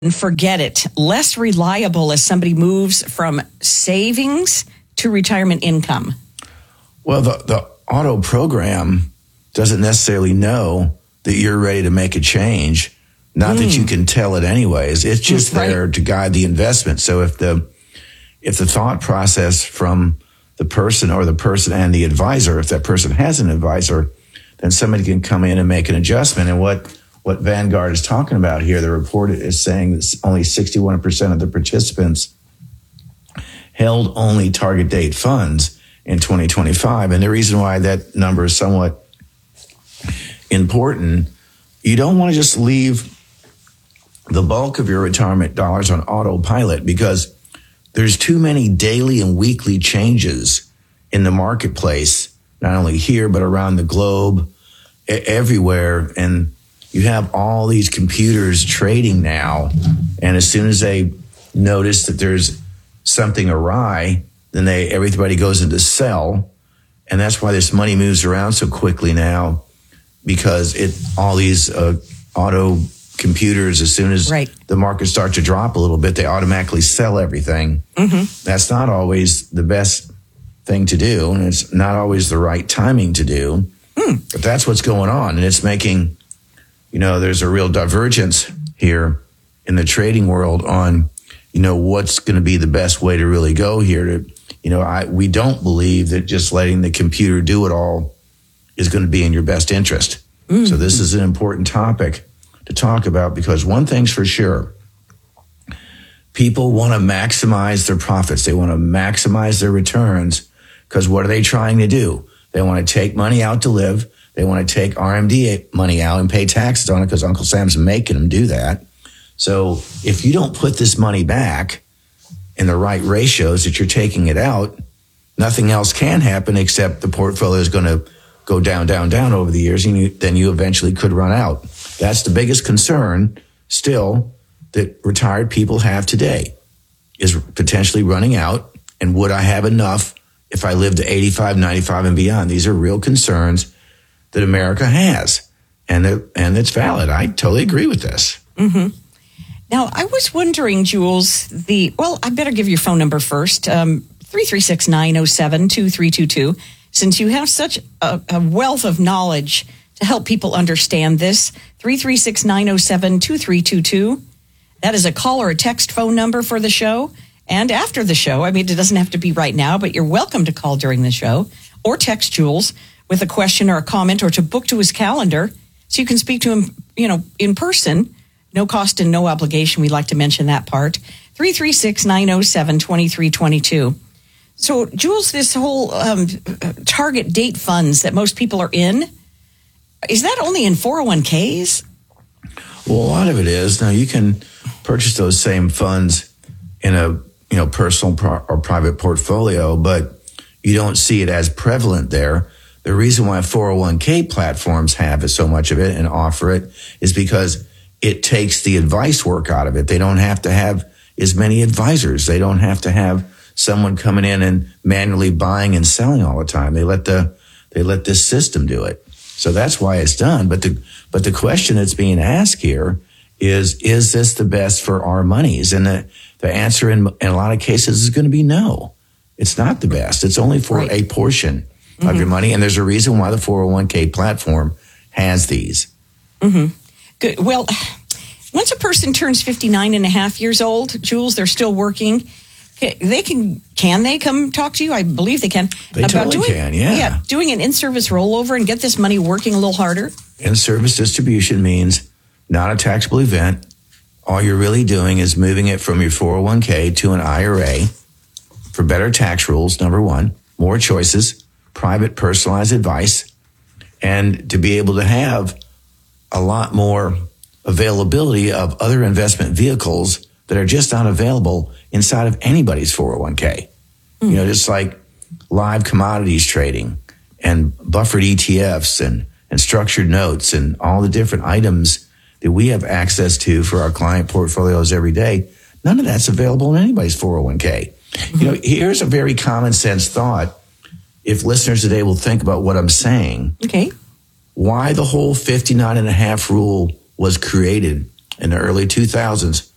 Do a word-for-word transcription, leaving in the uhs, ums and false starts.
forget it. Less reliable as somebody moves from savings to retirement income. Well, the, the auto program doesn't necessarily know that you're ready to make a change. Not mm. that you can tell it anyways. It's just right. there to guide the investment. So if the if the thought process from the person or the person and the advisor, if that person has an advisor, then somebody can come in and make an adjustment. And what, what Vanguard is talking about here, the report is saying that only sixty-one percent of the participants held only target date funds in twenty twenty-five. And the reason why that number is somewhat important, you don't want to just leave the bulk of your retirement dollars on autopilot, because there's too many daily and weekly changes in the marketplace, not only here, but around the globe, everywhere. And you have all these computers trading now. And as soon as they notice that there's something awry, then they everybody goes into sell. And that's why this money moves around so quickly now, because it all these uh, auto computers, as soon as right. the market starts to drop a little bit, they automatically sell everything. Mm-hmm. That's not always the best thing to do, and it's not always the right timing to do. Mm. But that's what's going on, and it's making, you know, there's a real divergence here in the trading world on, you know, what's going to be the best way to really go here. To, you know, I we don't believe that just letting the computer do it all is going to be in your best interest. Mm. So this is an important topic to talk about, because one thing's for sure, people want to maximize their profits. They want to maximize their returns, because what are they trying to do? They want to take money out to live. They want to take R M D money out and pay taxes on it, because Uncle Sam's making them do that. So if you don't put this money back in the right ratios that you're taking it out, nothing else can happen except the portfolio is going to go down, down, down over the years, and you, then you eventually could run out. That's the biggest concern still that retired people have today, is potentially running out. And would I have enough if I lived to eighty-five, ninety-five and beyond? These are real concerns that America has, and and it's valid. I totally agree with this. Mm-hmm. Now, I was wondering, Jules, the, well, I better give your phone number first, um, three three six, nine oh seven, two three two two. Since you have such a, a wealth of knowledge to help people understand this, three three six, nine oh seven, two three two two. That is a call or a text phone number for the show. And after the show, I mean, it doesn't have to be right now, but you're welcome to call during the show or text Jules with a question or a comment, or to book to his calendar so you can speak to him, you know, in person. No cost and no obligation. We like to mention that part. three three six, nine oh seven, two three two two. So, Jules, this whole um, target date funds that most people are in, is that only in four oh one k's? Well, a lot of it is. Now, you can purchase those same funds in a you know personal pro- or private portfolio, but you don't see it as prevalent there. The reason why four oh one k platforms have so much of it and offer it is because it takes the advice work out of it. They don't have to have as many advisors. They don't have to have someone coming in and manually buying and selling all the time. They let the they let this system do it. So that's why it's done. But the but the question that's being asked here is, is this the best for our monies? And the, the answer in, in a lot of cases is going to be no. It's not the best. It's only for right. a portion mm-hmm. of your money. And there's a reason why the four oh one k platform has these. Mm-hmm. Good. Well, once a person turns fifty-nine and a half years old, Jules, they're still working. They can, can they come talk to you? I believe they can. They about totally doing, can, yeah. Yeah, doing an in-service rollover and get this money working a little harder. In-service distribution means not a taxable event. All you're really doing is moving it from your four oh one k to an I R A for better tax rules, number one, more choices, private personalized advice, and to be able to have a lot more availability of other investment vehicles that are just not available inside of anybody's four oh one k. Mm. You know, just like live commodities trading and buffered E T Fs and, and structured notes and all the different items that we have access to for our client portfolios every day. None of that's available in anybody's four oh one k. Mm-hmm. You know, here's a very common sense thought. If listeners today will think about what I'm saying. Okay. Why the whole fifty-nine and a half rule was created in the early two thousands